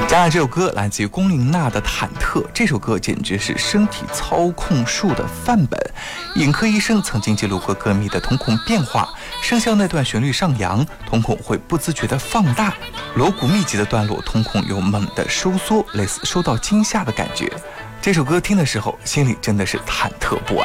接下来这首歌来自于龚琳娜的《忐忑》，这首歌简直是身体操控术的范本。眼科医生曾经记录过歌迷的瞳孔变化，声效那段旋律上扬，瞳孔会不自觉地放大；锣鼓密集的段落，瞳孔有猛地收缩，类似受到惊吓的感觉。这首歌听的时候，心里真的是忐忑不安。